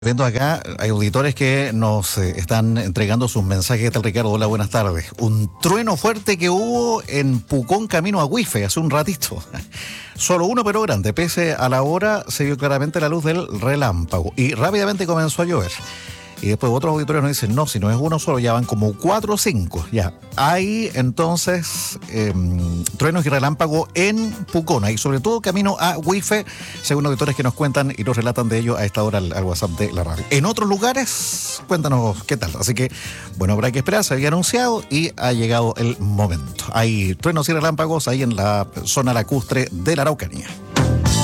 Viendo acá, hay auditores que nos están entregando sus mensajes. ¿Qué tal, Ricardo? Hola, buenas tardes. Un trueno fuerte que hubo en Pucón camino a Huife hace un ratito. Solo uno, pero grande. Pese a la hora, se vio claramente la luz del relámpago y rápidamente comenzó a llover. Y después otros auditores nos dicen, no, si no es uno solo, ya van como 4 o 5. Ya, hay entonces truenos y relámpagos en Pucón, y sobre todo camino a Huife, según auditores que nos cuentan y nos relatan de ello a esta hora al WhatsApp de la radio. En otros lugares, cuéntanos qué tal. Así que, bueno, habrá que esperar, se había anunciado y ha llegado el momento. Hay truenos y relámpagos ahí en la zona lacustre de la Araucanía.